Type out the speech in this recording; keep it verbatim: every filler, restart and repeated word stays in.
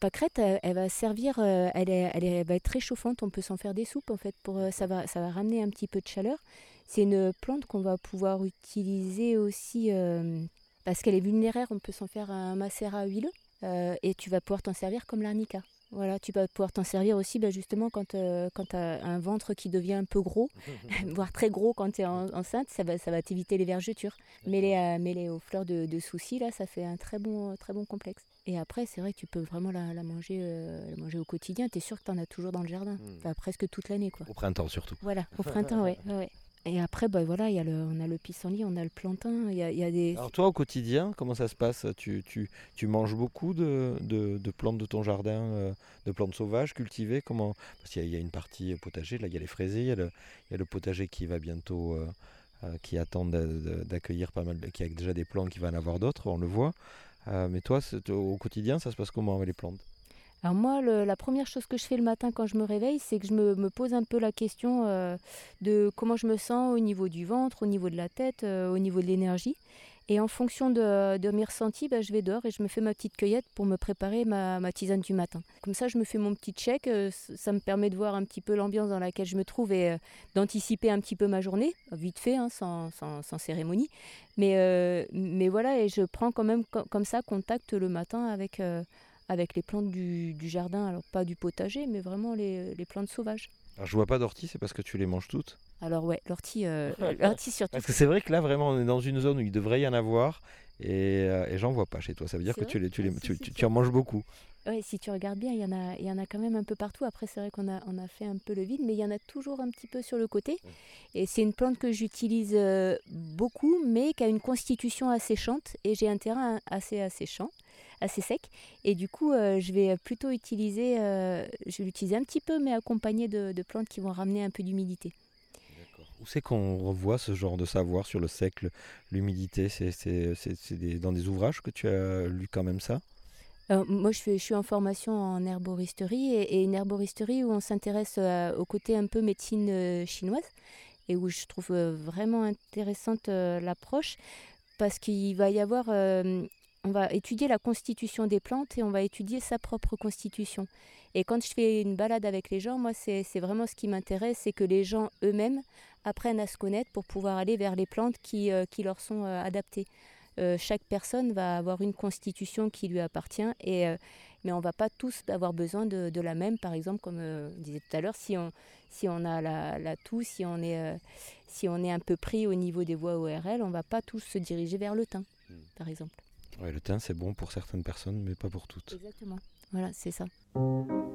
pâquerette, elle, elle va servir, euh, elle, est, elle, est- elle va être très chauffante, on peut s'en faire des soupes en fait, pour, euh, ça va, ça va ramener un petit peu de chaleur. C'est une plante qu'on va pouvoir utiliser aussi euh, parce qu'elle est vulnéraire, on peut s'en faire un macérat huileux euh, et tu vas pouvoir t'en servir comme l'arnica. Voilà, tu vas pouvoir t'en servir aussi bah, justement quand, euh, quand tu as un ventre qui devient un peu gros, voire très gros quand tu es en, enceinte, ça va, ça va t'éviter les vergetures. Mêlé, à, mêlé aux fleurs de, de soucis, là, ça fait un très bon, très bon complexe. Et après, c'est vrai que tu peux vraiment la, la manger, euh, la manger au quotidien. Tu es sûr que tu en as toujours dans le jardin, Hmm. enfin, presque toute l'année, quoi. Au printemps surtout. Voilà, au printemps, ouais, ouais, ouais. Et après, bah, voilà, il y a le, on a le pissenlit, on a le plantain, il y a, il y a des... Alors toi, au quotidien, comment ça se passe? tu, tu, tu manges beaucoup de, de, de plantes de ton jardin, euh, de plantes sauvages cultivées? Comment... Parce qu'il y, a il y a une partie potager, là il y a les fraisiers, il y a le, il y a le potager qui va bientôt, euh, euh, qui attend d'a- d'a- d'accueillir pas mal, de- qui a déjà des plantes, qui va en avoir d'autres, on le voit. Euh, mais toi, c'est- au quotidien, ça se passe comment avec les plantes? Alors moi, le- la première chose que je fais le matin quand je me réveille, c'est que je me, me pose un peu la question euh, de comment je me sens au niveau du ventre, au niveau de la tête, euh, au niveau de l'énergie. Et en fonction de, de mes ressentis, bah, je vais dehors et je me fais ma petite cueillette pour me préparer ma, ma tisane du matin. Comme ça, je me fais mon petit check. euh, c- ça me permet de voir un petit peu l'ambiance dans laquelle je me trouve et euh, d'anticiper un petit peu ma journée, vite fait, hein, sans, sans- sans cérémonie. Mais, euh, mais voilà, et je prends quand même co- comme ça contact le matin avec, euh, avec les plantes du, du jardin. Alors pas du potager, mais vraiment les, les plantes sauvages. Alors je vois pas d'ortie, c'est parce que tu les manges toutes? Alors ouais, l'ortie, euh, l'ortie surtout. Parce que c'est vrai que là, vraiment, on est dans une zone où il devrait y en avoir et, euh, et j'en vois pas chez toi. Ça veut dire C'est que vrai. tu, les, tu, Ah, les, si, tu, si, tu- si. tu en manges beaucoup. Ouais, si tu regardes bien, il y en a, il y en a quand même un peu partout. Après, c'est vrai qu'on a, on a fait un peu le vide, mais il y en a toujours un petit peu sur le côté. Et c'est une plante que j'utilise euh, beaucoup, mais qui a une constitution asséchante. Et j'ai un terrain assez asséchant, assez sec. Et du coup, euh, je vais plutôt utiliser, euh, je vais l'utiliser un petit peu, mais accompagné de, de plantes qui vont ramener un peu d'humidité. Où c'est qu'on revoit ce genre de savoir sur le sec, le- l'humidité? C'est c'est- c'est- c'est des- dans des ouvrages que tu as lu quand même ça? Euh, moi, je, fais- je suis en formation en herboristerie et, et une herboristerie où on s'intéresse euh, au côté un peu médecine euh, chinoise et où je trouve euh, vraiment intéressante euh, l'approche parce qu'il va y avoir, euh, on va étudier la constitution des plantes et on va étudier sa propre constitution. Et quand je fais une balade avec les gens, moi, c'est c'est vraiment ce qui m'intéresse, c'est que les gens eux-mêmes apprennent à se connaître pour pouvoir aller vers les plantes qui, euh, qui leur sont euh, adaptées. Euh, chaque personne va avoir une constitution qui lui appartient, et, euh, mais on ne va pas tous avoir besoin de, de la même. Par exemple, comme euh, on disait tout à l'heure, si on, si on a la, la toux, si on, est, euh, si on est un peu pris au niveau des voies O R L, on ne va pas tous se diriger vers le thym, par exemple. Ouais, le thym, c'est bon pour certaines personnes, mais pas pour toutes. Exactement. Voilà, c'est ça.